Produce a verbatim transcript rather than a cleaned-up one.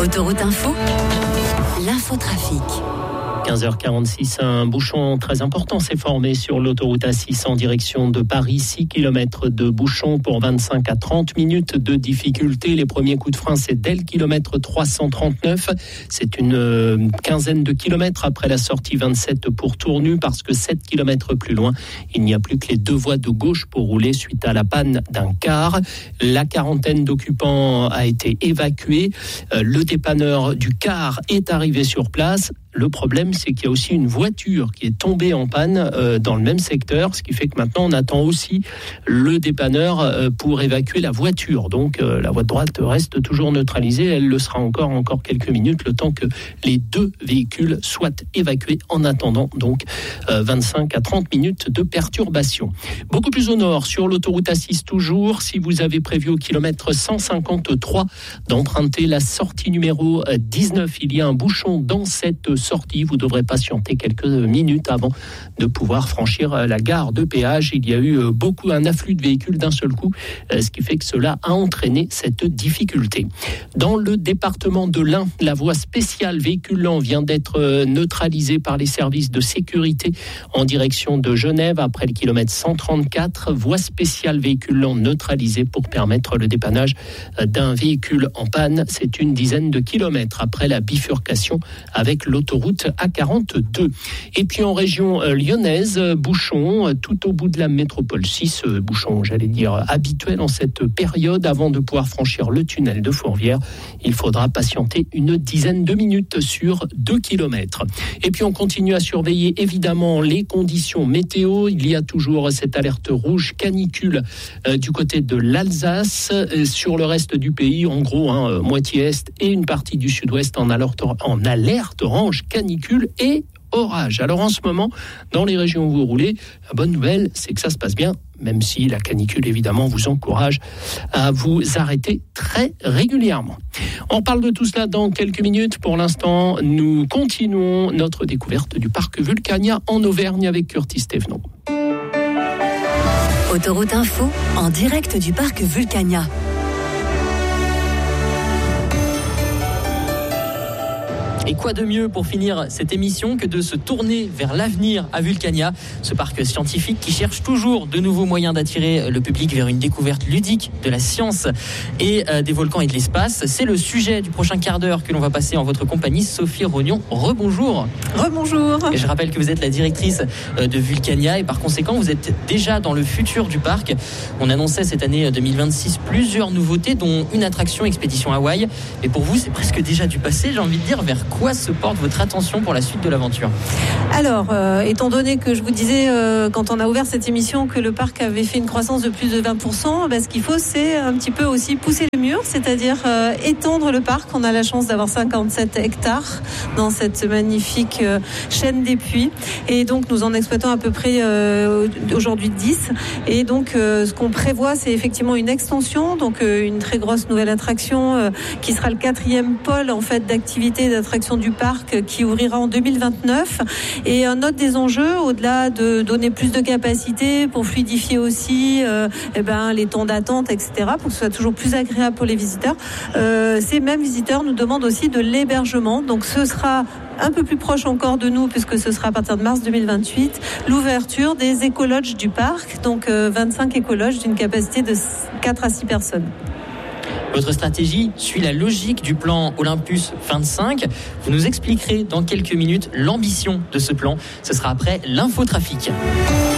Autoroute Info, l'infotrafic. quinze heures quarante-six, un bouchon très important s'est formé sur l'autoroute A six en direction de Paris. six kilomètres de bouchon pour vingt-cinq à trente minutes de difficulté. Les premiers coups de frein, c'est dès le kilomètre trois cent trente-neuf. C'est une quinzaine de kilomètres après la sortie vingt-sept pour Tournu, parce que sept kilomètres plus loin, il n'y a plus que les deux voies de gauche pour rouler suite à la panne d'un car. La quarantaine d'occupants a été évacuée. Le dépanneur du car est arrivé sur place. Le problème, c'est qu'il y a aussi une voiture qui est tombée en panne euh, dans le même secteur, ce qui fait que maintenant on attend aussi le dépanneur euh, pour évacuer la voiture. Donc euh, la voie de droite reste toujours neutralisée, elle le sera encore encore quelques minutes, le temps que les deux véhicules soient évacués, en attendant donc euh, vingt-cinq à trente minutes de perturbation. Beaucoup plus au nord, sur l'autoroute A six toujours, si vous avez prévu au kilomètre cent cinquante-trois d'emprunter la sortie numéro dix-neuf, il y a un bouchon dans cette sortie, vous devrez patienter quelques minutes avant de pouvoir franchir la gare de péage. Il y a eu beaucoup, un afflux de véhicules d'un seul coup, ce qui fait que cela a entraîné cette difficulté. Dans le département de l'Ain, la voie spéciale véhicule lent vient d'être neutralisée par les services de sécurité en direction de Genève après le kilomètre cent trente-quatre. Voie spéciale véhicule lent neutralisée pour permettre le dépannage d'un véhicule en panne. C'est une dizaine de kilomètres après la bifurcation avec l'autoroute A quarante-deux. Et puis en région lyonnaise, bouchon tout au bout de la métropole six, bouchon, j'allais dire, habituel en cette période. Avant de pouvoir franchir le tunnel de Fourvière, il faudra patienter une dizaine de minutes sur deux kilomètres. Et puis on continue à surveiller évidemment les conditions météo. Il y a toujours cette alerte rouge canicule euh, du côté de l'Alsace. Euh, sur le reste du pays, en gros, hein, moitié est et une partie du sud-ouest en alerte, en alerte orange, canicule et orage. Alors en ce moment, dans les régions où vous roulez, la bonne nouvelle, c'est que ça se passe bien, même si la canicule, évidemment, vous encourage à vous arrêter très régulièrement. On parle de tout cela dans quelques minutes. Pour l'instant, nous continuons notre découverte du parc Vulcania en Auvergne avec Curtis Thévenot. Autoroute Info, en direct du parc Vulcania. Et quoi de mieux pour finir cette émission que de se tourner vers l'avenir à Vulcania, ce parc scientifique qui cherche toujours de nouveaux moyens d'attirer le public vers une découverte ludique de la science et euh, des volcans et de l'espace. C'est le sujet du prochain quart d'heure que l'on va passer en votre compagnie. Sophie Rognon, rebonjour. Rebonjour. Et je rappelle que vous êtes la directrice de Vulcania et par conséquent vous êtes déjà dans le futur du parc. On annonçait cette année deux mille vingt-six plusieurs nouveautés, dont une attraction Expédition Hawaï. Mais pour vous, c'est presque déjà du passé, j'ai envie de dire. Vers quoi se porte votre attention pour la suite de l'aventure ? Alors, euh, étant donné que je vous disais euh, quand on a ouvert cette émission que le parc avait fait une croissance de plus de vingt pour cent, ben, ce qu'il faut, c'est un petit peu aussi pousser le mur, c'est-à-dire euh, étendre le parc. On a la chance d'avoir cinquante-sept hectares dans cette magnifique euh, chaîne des puits, et donc nous en exploitons à peu près euh, aujourd'hui dix. Et donc, euh, ce qu'on prévoit, c'est effectivement une extension, donc euh, une très grosse nouvelle attraction euh, qui sera le quatrième pôle en fait d'activité d'attraction du parc qui ouvrira en deux mille vingt-neuf. Et un autre des enjeux, au-delà de donner plus de capacité pour fluidifier aussi euh, eh ben, les temps d'attente, et cetera, pour que ce soit toujours plus agréable pour les visiteurs, euh, ces mêmes visiteurs nous demandent aussi de l'hébergement. Donc ce sera un peu plus proche encore de nous, puisque ce sera à partir de mars deux mille vingt-huit, l'ouverture des écologes du parc, donc euh, vingt-cinq écologes d'une capacité de quatre à six personnes. Votre stratégie suit la logique du plan Olympus vingt-cinq. Vous nous expliquerez dans quelques minutes l'ambition de ce plan. Ce sera après l'infotrafic.